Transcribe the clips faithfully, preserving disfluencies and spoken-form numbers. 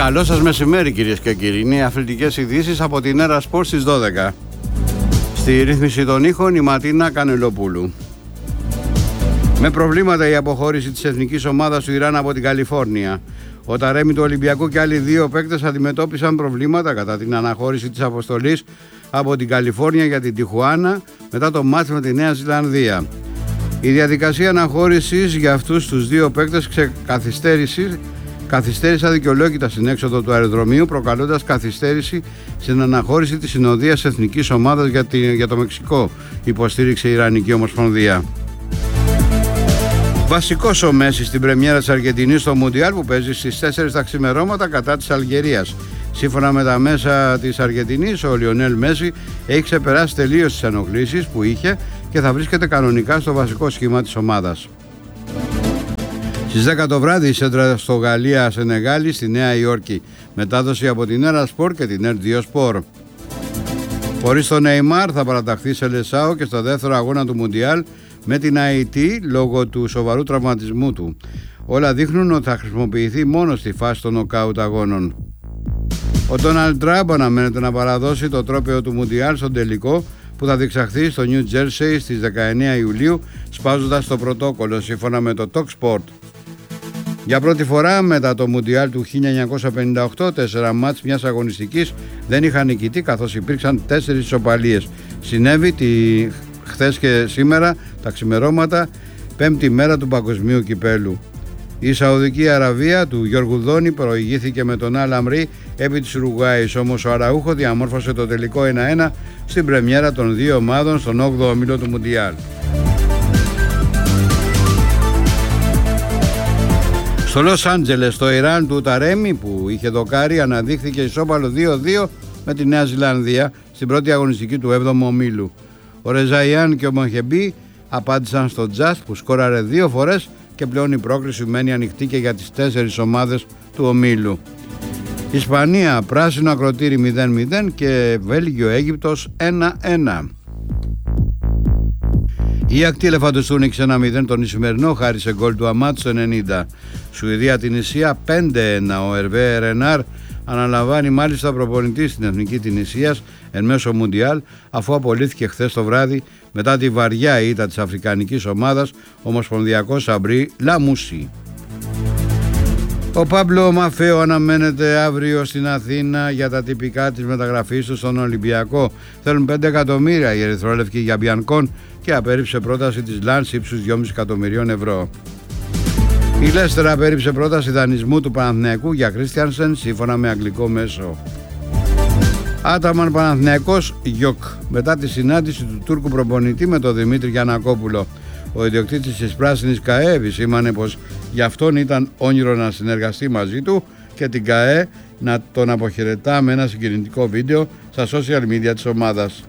Καλό σας μεσημέρι κυρίες και κύριοι. Είναι οι αθλητικές ειδήσεις από την Έρα Σπορτ στις δώδεκα. Στη ρύθμιση των ήχων η Ματίνα Κανελοπούλου. Με προβλήματα η αποχώρηση της εθνικής ομάδας του Ιράν από την Καλιφόρνια. Ο Ταρέμι του Ολυμπιακού και άλλοι δύο παίκτες αντιμετώπισαν προβλήματα κατά την αναχώρηση της αποστολής από την Καλιφόρνια για την Τιχουάνα μετά το μάτς με τη Νέα Ζηλανδία. Η διαδικασία αναχώρησης για αυτούς τους δύο παίκτες ξεκαθυστέρησε καθυστέρησε αδικαιολόγητα στην έξοδο του αεροδρομίου, προκαλώντας καθυστέρηση στην αναχώρηση της συνοδείας εθνικής ομάδας για, τη, για το Μεξικό, υποστήριξε η Ιρανική Ομοσπονδία. Βασικός ο Μέση στην πρεμιέρα της Αργεντινής στο Μουντιάλ που παίζει στις τέσσερις τα ξημερώματα κατά της Αλγερίας. Σύμφωνα με τα μέσα της Αργεντινής, ο Λιονέλ Μέση έχει ξεπεράσει τελείως τις ενοχλήσεις που είχε και θα βρίσκεται κανονικά στο βασικό σχήμα της ομάδας. Στις δέκα το βράδυ η σέντρα στο Γαλλία-Σενεγάλη στη Νέα Υόρκη. Μετάδοση από την Έρα Σπορτ και την Ερ δύο Σπορ. Χωρίς τον Νεϊμάρ θα παραταχθεί σε Λεσάο και στο δεύτερο αγώνα του Μουντιάλ με την Αϊτή λόγω του σοβαρού τραυματισμού του. Όλα δείχνουν ότι θα χρησιμοποιηθεί μόνο στη φάση των νοκάουτ αγώνων. Ο Ντόναλντ Τραμπ αναμένεται να παραδώσει το τρόπαιο του Μουντιάλ στον τελικό που θα διεξαχθεί στο Νιου Τζέρσεϊ στις δεκαεννέα Ιουλίου, σπάζοντας το πρωτόκολλο σύμφωνα με το Talksport. Για πρώτη φορά μετά το Μουντιάλ του χίλια εννιακόσια πενήντα οκτώ, τέσσερα μάτς μιας αγωνιστικής δεν είχαν νικητή, καθώς υπήρξαν τέσσερις ισοπαλίες. Συνέβη τη χθες και σήμερα τα ξημερώματα, πέμπτη μέρα του Παγκοσμίου Κυπέλου. Η Σαουδική Αραβία του Γιώργου Δόνη προηγήθηκε με τον Αλ Αμρί επί της Ουρουγουάης, όμως ο Αραούχο διαμόρφωσε το τελικό ένα ένα στην πρεμιέρα των δύο ομάδων στον όγδοο όμιλο του Μουντιάλ. Στο Λος Άντζελες, το Ιράν του Ταρέμι που είχε δοκάρει αναδείχθηκε ισόπαλο δύο δύο με τη Νέα Ζηλανδία στην πρώτη αγωνιστική του έβδομου ομίλου. Ο Ρεζαϊάν και ο Μοχεμπί απάντησαν στο Τζας που σκόραρε δύο φορές και πλέον η πρόκριση μένει ανοιχτή και για τις τέσσερις ομάδες του ομίλου. Ισπανία πράσινο ακροτήρι μηδέν μηδέν και Βέλγιο-Αίγυπτος ένα ένα. Η ακτή Ελεφαντοστού νίκησε ένα μηδέν τον Ισημερινό χάρη σε γκολ του Αμάτ στο ενενήντα. Σουηδία-Τινησία πέντε ένα. Ο Ερβέ Ρενάρ αναλαμβάνει μάλιστα προπονητή στην εθνική Τινησίας εν μέσω Μουντιάλ, αφού απολύθηκε χθες το βράδυ μετά τη βαριά ήττα της αφρικανικής ομάδας ομοσπονδιακός Σαμπρί Λαμούσι. Ο Πάμπλο Μαφέο αναμένεται αύριο στην Αθήνα για τα τυπικά της μεταγραφής του στον Ολυμπιακό. Θέλουν πέντε εκατομμύρια οι ερυθρόλευκοι για Μπιανκόν και απέρριψε πρόταση της Λάνς ύψους δυόμισι εκατομμυρίων ευρώ. Η Λέστερ απέρριψε πρόταση δανεισμού του Παναθηναϊκού για Κρίστιανσεν σύμφωνα με αγγλικό μέσο. Άταμαν Παναθηναϊκός Γιοκ μετά τη συνάντηση του Τούρκου προπονητή με τον Δημήτρη Γιαννακόπουλο. Ο ιδιοκτήτης της Πράσινης ΚΑΕ επισήμανε πως για αυτόν ήταν όνειρο να συνεργαστεί μαζί του και την ΚΑΕ να τον αποχαιρετά με ένα συγκινητικό βίντεο στα social media της ομάδας.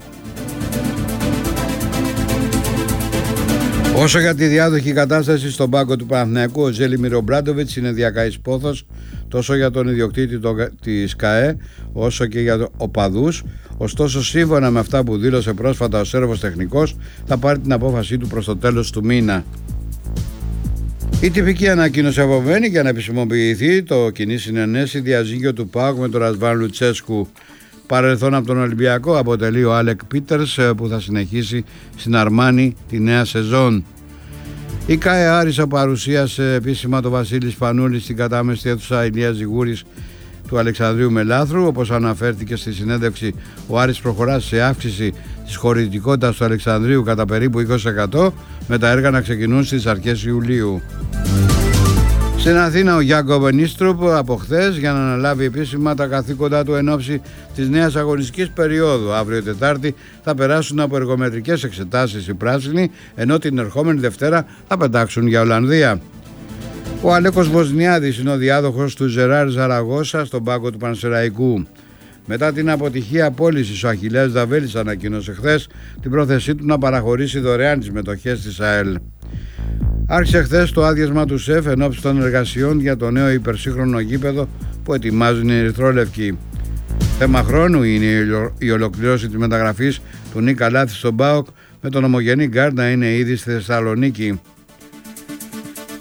Όσο για τη διάδοχη κατάσταση στον πάγκο του Παναθηναϊκού, ο Ζέλιμιρ Ομπράντοβιτς είναι διακαής πόθος τόσο για τον ιδιοκτήτη της ΚΑΕ όσο και για οπαδούς. Ωστόσο, σύμφωνα με αυτά που δήλωσε πρόσφατα ο Σέρβος τεχνικός, θα πάρει την απόφασή του προς το τέλος του μήνα. Η τυπική ανακοίνωση αποβαίνει για να επισημοποιηθεί το κοινή συνενέση διαζύγιο του ΠΑΟΚ με τον Ρασβάν Λουτσέσκου. Παρελθόν από τον Ολυμπιακό αποτελεί ο Άλεκ Πίτερς που θα συνεχίσει στην Αρμάνι τη νέα σεζόν. Η ΚΑΕ Άρισα παρουσίασε επίσημα τον Βασίλη Σπανούλη στην κατάμεστη αίθουσα Ηλίας Ζιγούρης του Αλεξανδρίου Μελάθρου. Όπως αναφέρθηκε στη συνέντευξη, ο Άρης προχωρά σε αύξηση της χωρητικότητας του Αλεξανδρίου κατά περίπου είκοσι τοις εκατό με τα έργα να ξεκινούν στις αρχές Ιουλίου. Στην Αθήνα ο Γιάνκο Βενίστροπ από χθες για να αναλάβει επίσημα τα καθήκοντά του εν ώψη της νέας αγωνιστικής περίοδου. Αύριο Τετάρτη θα περάσουν από εργομετρικές εξετάσεις οι πράσινοι, ενώ την ερχόμενη Δευτέρα θα πετάξουν για Ολλανδία. Ο Αλέκος Βοσνιάδης είναι ο διάδοχος του Ζεράρ Ζαραγώσα στον πάγκο του Πανσεραϊκού. Μετά την αποτυχία πώλησης, ο Αχιλλέας Δαβέλης ανακοίνωσε χθες την πρόθεσή του να παραχωρήσει δωρεάν τις μετοχές της ΑΕΛ. Άρχισε χθες το άδειασμα του ΣΕΦ εν ώψη των εργασιών για το νέο υπερσύγχρονο γήπεδο που ετοιμάζουν οι ερυθρόλευκοι. Θέμα χρόνου είναι η ολοκληρώση της μεταγραφής του Νίκα Λάθη στον ΠΑΟΚ, με τον ομογενή γκάρντ να είναι ήδη στη Θεσσαλονίκη.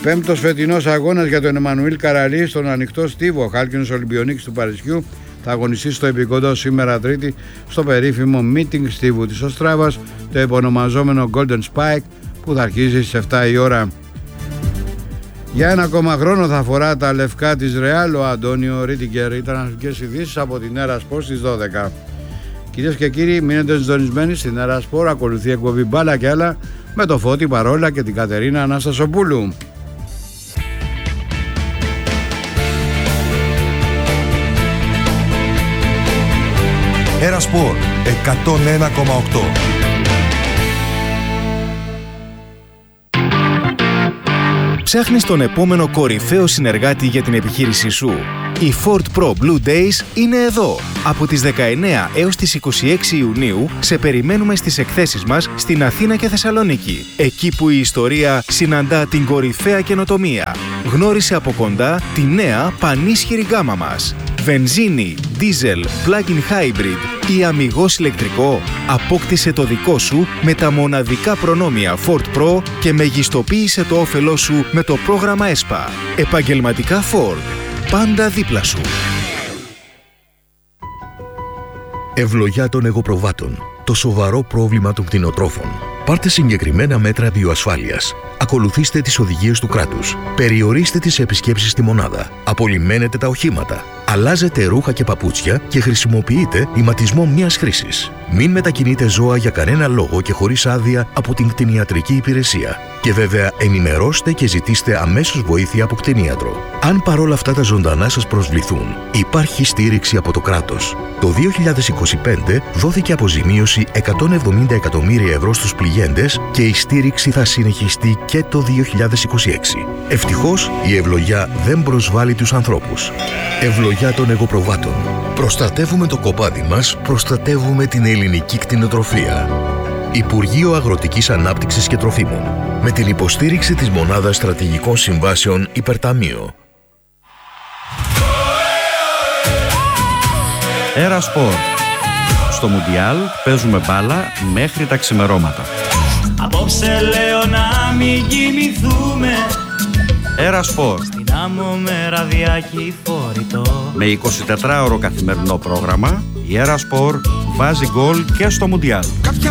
Πέμπτος φετινός αγώνας για τον Εμμανουήλ Καραλή στον ανοιχτό στίβο. Χάλκινος Ολυμπιονίκης του Παρισιού θα αγωνιστεί στο επικοντό σήμερα Τρίτη στο περίφημο meeting στίβου της Οστράβας, το επωνομαζόμενο Golden Spike, που θα αρχίσει στις επτά η ώρα. Για ένα ακόμα χρόνο θα φορά τα λευκά της Ρεάλ ο Αντώνιο Ρίτιγκερ. Ήταν αθλητικές ειδήσεις από την Έρα Σπορ στις δώδεκα. Κυρίες και κύριοι, μείνετε συντονισμένοι στην Έρα Σπορ. Ακολουθεί εκπομπή Μπάλα και άλλα με το Φώτη Παρόλα και την Κατερίνα Αναστασοπούλου. Έρα Σπορ εκατόν ένα κόμμα οκτώ. Ψάχνεις τον επόμενο κορυφαίο συνεργάτη για την επιχείρησή σου? Οι Ford Pro Blue Days είναι εδώ. Από τις δεκαεννέα έως τις είκοσι έξι Ιουνίου σε περιμένουμε στις εκθέσεις μας στην Αθήνα και Θεσσαλονίκη. Εκεί που η ιστορία συναντά την κορυφαία καινοτομία. Γνώρισε από κοντά τη νέα πανίσχυρη γκάμα μας. Βενζίνη, δίζελ, plug-in hybrid ή αμιγώς ηλεκτρικό. Απόκτησε το δικό σου με τα μοναδικά προνόμια Ford Pro και μεγιστοποίησε το όφελό σου με το πρόγραμμα ΕΣΠΑ. Επαγγελματικά Ford. Πάντα δίπλα σου. Ευλογιά των εγωπροβάτων. Το σοβαρό πρόβλημα των κτηνοτρόφων. Πάρτε συγκεκριμένα μέτρα βιοασφάλειας. Ακολουθήστε τις οδηγίες του κράτους. Περιορίστε τις επισκέψεις στη μονάδα. Απολυμμένετε τα οχήματα. Αλλάζετε ρούχα και παπούτσια και χρησιμοποιείτε ηματισμό μιας χρήσης. Μην μετακινείτε ζώα για κανένα λόγο και χωρίς άδεια από την κτηνιατρική υπηρεσία. Και βέβαια ενημερώστε και ζητήστε αμέσως βοήθεια από κτηνίατρο. Αν παρόλα αυτά τα ζωντανά σας προσβληθούν, υπάρχει στήριξη από το κράτος. Το δύο χιλιάδες είκοσι πέντε δόθηκε αποζημίωση εκατόν εβδομήντα εκατομμύρια ευρώ στους πληγέντες και η στήριξη θα συνεχιστεί και το δύο χιλιάδες είκοσι έξι. Ευτυχώς η ευλογιά δεν προσβάλλει τους ανθρώπους. Ευλογιά των εγωπροβάτων. Προστατεύουμε το κοπάδι μας, προστατεύουμε την ελληνική κτηνοτροφία. Υπουργείο Αγροτικής Ανάπτυξης και Τροφίμων. Με την υποστήριξη της Μονάδας Στρατηγικών Συμβάσεων Υπερταμείο. Έρα Σπορ. Στο Μουντιάλ παίζουμε μπάλα μέχρι τα ξημερώματα. Απόψε λέω να μην κοιμηθούμε. Έρα Σπορ. Στην άμμο με ραδιάκι φορητό. Με εικοσιτετράωρο καθημερινό πρόγραμμα, η Έρα Σπορ βάζει γκολ και στο Μουντιάλ. Κάποια